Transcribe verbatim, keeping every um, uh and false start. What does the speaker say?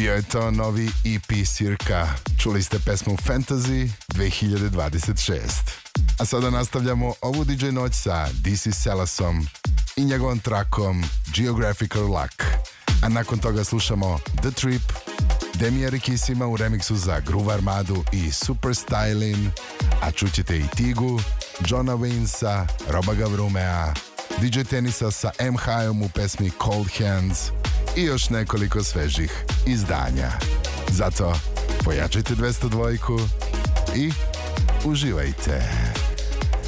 Bio je to novi E P Sirka. Čuli ste pesmu Fantasy dve hiljade dvadeset šest. A sada nastavljamo ovu D J noć sa D C Salasom i njegovom trakom Geographical Luck. A nakon toga slušamo The Trip, Demi Arikissima u remiksu za Groove Armadu i Super Stylin, a čućete i Tigu, Johna Wainsa, Roba Gavrumea, D J Tenisa sa M H-om u pesmi Cold Hands i još nekoliko svežih izdanja. Zato pojačajte dvesta dva i uživajte.